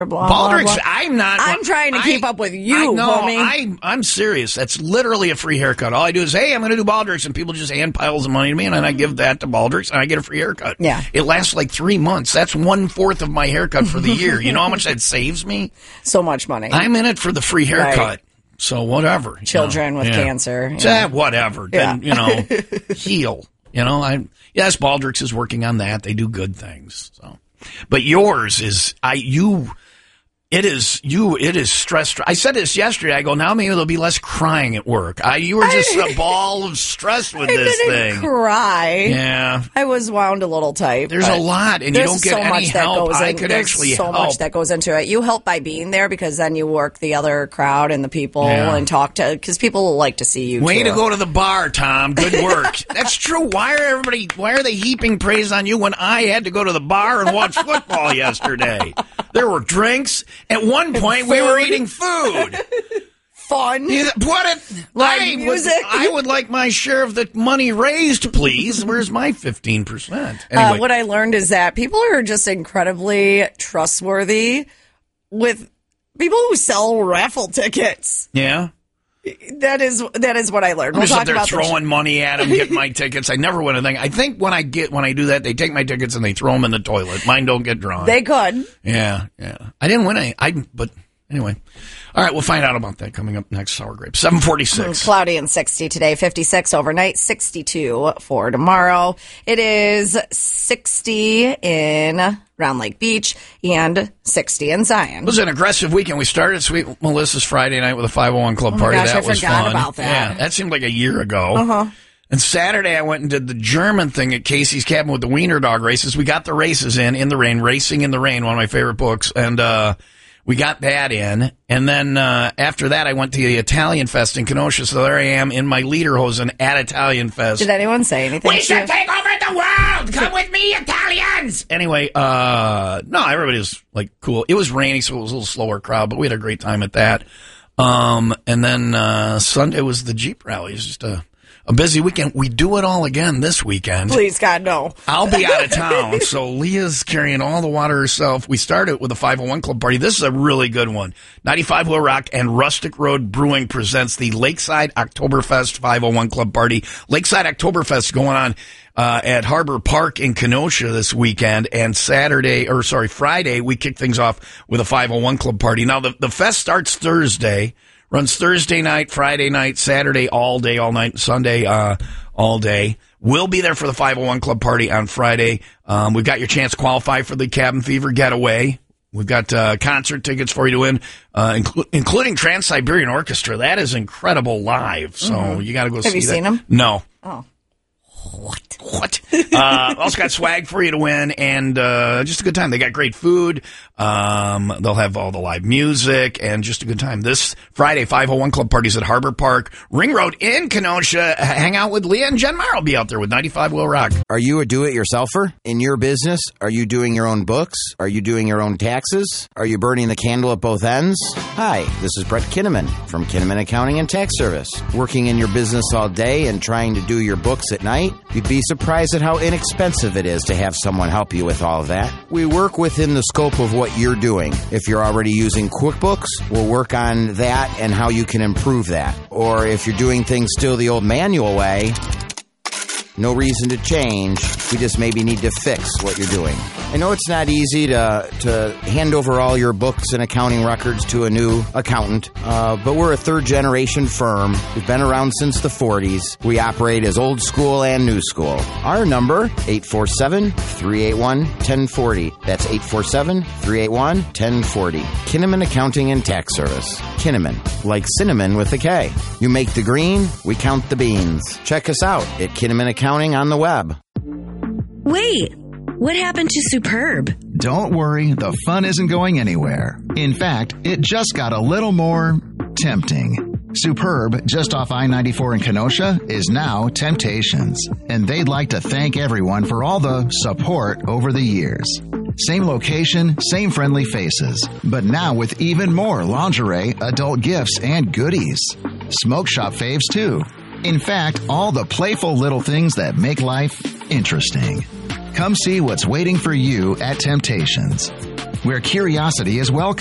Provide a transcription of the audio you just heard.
Baldrick's, I'm not. I'm trying to keep up with you, homie. I'm serious. That's literally a free haircut. All I do is, hey, I'm going to do Baldrick's, and people just hand piles of money to me, and then I give that to Baldrick's, and I get a free haircut. Yeah. It lasts like 3 months. That's 1/4 of my haircut for the year. You know how much that saves me? So much money. I'm in it for the free haircut. Right. So whatever. Children with cancer. Whatever. Yeah. Then, heal. Yes, Baldrick's is working on that. They do good things. So, but yours is, It is stress. I said this yesterday. I go, now maybe there'll be less crying at work. You were just a ball of stress with this thing. I didn't cry. Yeah. I was wound a little tight. There's a lot, and you don't get any help. I could actually help. There's so much that goes into it. You help by being there because then you work the other crowd and the people and talk to, because people like to see you. Way to go to the bar, Tom. Good work. That's true. Why are they heaping praise on you when I had to go to the bar and watch football yesterday? There were drinks. At one point, we were eating food. Fun. Music. I would like my share of the money raised, please. Where's my 15%? Anyway. What I learned is that people are just incredibly trustworthy with people who sell raffle tickets. Yeah. That is what I learned. I'm just there throwing money at them, getting my tickets. I never win a thing. I think when I do that, they take my tickets and they throw them in the toilet. Mine don't get drawn. They could. Yeah. I didn't win any. But anyway. All right, we'll find out about that coming up next. Sour Grape. 7:46. Cloudy and 60 today. 56 overnight. 62 for tomorrow. It is 60 in Round Lake Beach and 60 in Zion. It was an aggressive weekend. We started Sweet Melissa's Friday night with a 501 Club party. Gosh, that was fun. I forgot about that. Yeah, that seemed like a year ago. And Saturday, I went and did the German thing at Casey's Cabin with the Wiener Dog races. We got the races in the rain, Racing in the Rain, one of my favorite books. And we got that in. And then after that, I went to the Italian Fest in Kenosha. So there I am in my lederhosen at Italian Fest. Did anyone say anything? We should take over the world! Come with me, Italians! Anyway, no, everybody was cool. It was rainy, so it was a little slower crowd, but we had a great time at that. And then Sunday was the Jeep rally. It was just a busy weekend. We do it all again this weekend. Please, God, no. I'll be out of town, so Leah's carrying all the water herself. We started with a 501 Club party. This is a really good one. 95 Will Rock and Rustic Road Brewing presents the Lakeside Oktoberfest 501 Club party. Lakeside Oktoberfest going on at Harbor Park in Kenosha this weekend, and Friday, we kick things off with a 501 Club party. Now, the fest starts Thursday. Runs Thursday night, Friday night, Saturday all day, all night, Sunday all day. We'll be there for the 501 Club party on Friday. We've got your chance to qualify for the Cabin Fever Getaway. We've got concert tickets for you to win, including Trans-Siberian Orchestra. That is incredible live, so you got to go see that. Have you seen them? No. Oh. What? Also got swag for you to win, and just a good time. They got great food. They'll have all the live music and just a good time. This Friday, 501 Club parties at Harbor Park, Ring Road in Kenosha. Hang out with Leah and Jen Meyer will be out there with 95 Will Rock. Are you a do-it-yourselfer? In your business, are you doing your own books? Are you doing your own taxes? Are you burning the candle at both ends? Hi, this is Brett Kinnaman from Kinnaman Accounting and Tax Service. Working in your business all day and trying to do your books at night? You'd be surprised at how inexpensive it is to have someone help you with all of that. We work within the scope of what you're doing. If you're already using QuickBooks, we'll work on that and how you can improve that. Or if you're doing things still the old manual way, no reason to change. We just maybe need to fix what you're doing. I know it's not easy to hand over all your books and accounting records to a new accountant, but we're a third-generation firm. We've been around since the 40s. We operate as old school and new school. Our number, 847-381-1040. That's 847-381-1040. Kinnaman Accounting and Tax Service. Kinnaman, like cinnamon with a K. You make the green, we count the beans. Check us out at Kinnaman Accounting on the web. Wait, what happened to Superb? Don't worry, the fun isn't going anywhere. In fact, it just got a little more tempting. Superb, just off I-94 in Kenosha, is now Temptations, and they'd like to thank everyone for all the support over the years. Same location, same friendly faces, but now with even more lingerie, adult gifts, and goodies. Smoke shop faves, too. In fact, all the playful little things that make life interesting. Come see what's waiting for you at Temptations. where curiosity is welcome.